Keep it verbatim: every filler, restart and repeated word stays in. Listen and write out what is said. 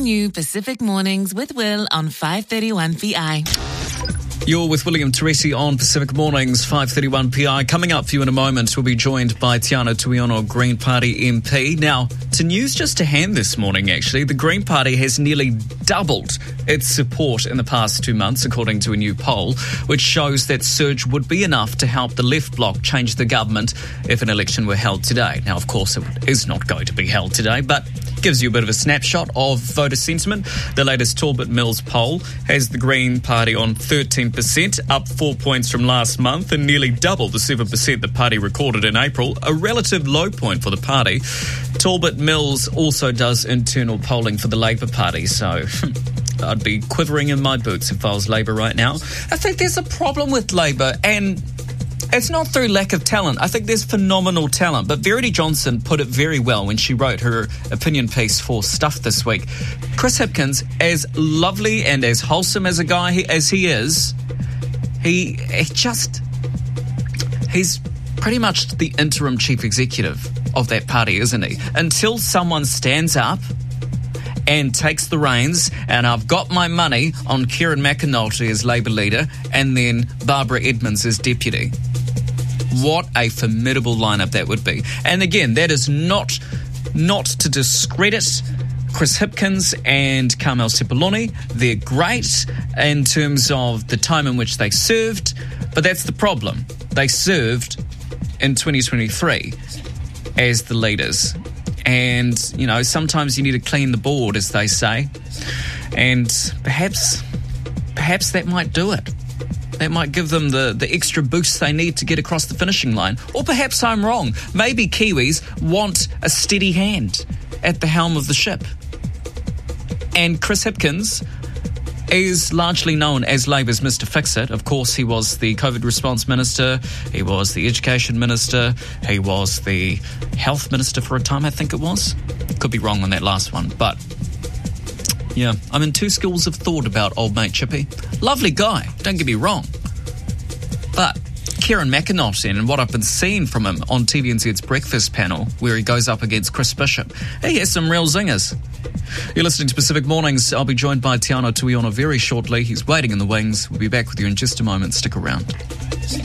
new Pacific Mornings with Will on five thirty-one P I. You're with William Teresi on Pacific Mornings, five thirty-one P I. Coming up for you in a moment, we'll be joined by Tiana Tuiono, Green Party M P. Now, to news just to hand this morning, actually, the Green Party has nearly doubled its support in the past two months, according to a new poll, which shows that surge would be enough to help the left bloc change the government if an election were held today. Now, of course, it is not going to be held today, but gives you a bit of a snapshot of voter sentiment. The latest Talbot Mills poll has the Green Party on thirteen percent, up four points from last month and nearly double the seven percent the party recorded in April, a relative low point for the party. Talbot Mills also does internal polling for the Labour Party, so I'd be quivering in my boots if I was Labour right now. I think there's a problem with Labour, and it's not through lack of talent. I think there's phenomenal talent. But Verity Johnson put it very well when she wrote her opinion piece for Stuff this week. Chris Hipkins, as lovely and as wholesome as a guy he, as he is, he, he just... He's pretty much the interim chief executive of that party, isn't he? Until someone stands up and takes the reins, and I've got my money on Kieran McAnulty as Labour leader and then Barbara Edmonds as deputy. What a formidable lineup that would be. And again, that is not not to discredit Chris Hipkins and Carmel Sepuloni. They're great in terms of the time in which they served, but that's the problem. They served in twenty twenty-three as the leaders. And, you know, sometimes you need to clean the board, as they say. And perhaps, perhaps that might do it. That might give them the, the extra boost they need to get across the finishing line. Or perhaps I'm wrong. Maybe Kiwis want a steady hand at the helm of the ship. And Chris Hipkins is largely known as Labour's Mister Fix-It. Of course, he was the COVID response minister, he was the education minister, he was the health minister for a time, I think it was. Could be wrong on that last one, but yeah, I'm in two schools of thought about old mate Chippy. Lovely guy, don't get me wrong. But Kieran McAnulty, and what I've been seeing from him on T V N Z's Breakfast panel, where he goes up against Chris Bishop, he has some real zingers. You're listening to Pacific Mornings. I'll be joined by Tiana Tuiono very shortly. He's waiting in the wings. We'll be back with you in just a moment. Stick around.